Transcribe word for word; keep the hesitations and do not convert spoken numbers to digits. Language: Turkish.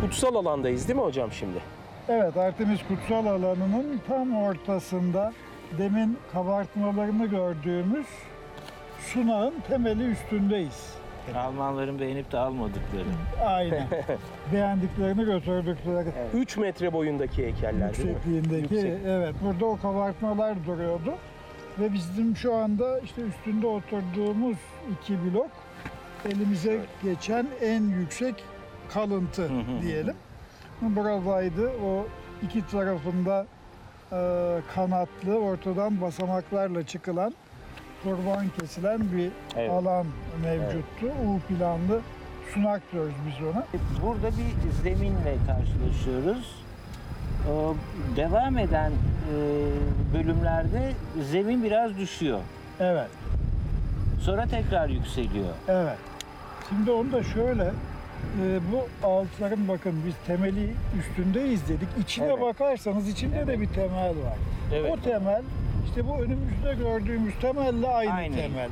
kutsal alandayız değil mi hocam şimdi? Evet, Artemis Kutsal Alanı'nın tam ortasında demin kabartmalarını gördüğümüz sunağın temeli üstündeyiz. Almanların beğenip de almadıkları. Aynen. Beğendiklerini götürdükleri üç metre boyundaki heykeller değil mi? yüksekliğindeki. Yüksek. Evet, burada o kabartmalar duruyordu. Ve bizim şu anda işte üstünde oturduğumuz iki blok elimize Evet. geçen en yüksek kalıntı Hı hı. diyelim. Buradaydı. O iki tarafında e, kanatlı, ortadan basamaklarla çıkılan, kurban kesilen bir Evet. alan mevcuttu. U planlı sunak diyoruz biz ona. Burada bir zeminle karşılaşıyoruz. O devam eden e, bölümlerde zemin biraz düşüyor. Evet, Sonra tekrar yükseliyor. evet. Şimdi onu da şöyle, e, bu ağaçların bakın biz temeli üstündeyiz dedik. İçine Evet. bakarsanız içinde de bir temel var. Evet. O temel işte bu önümüzde gördüğümüz temelle aynı, Aynı. temel.